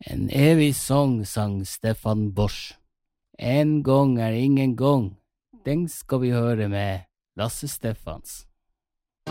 En evig sång sang Stefan Bosch. En gang er ingen gang. Den skal vi høre med Lasse Stefans.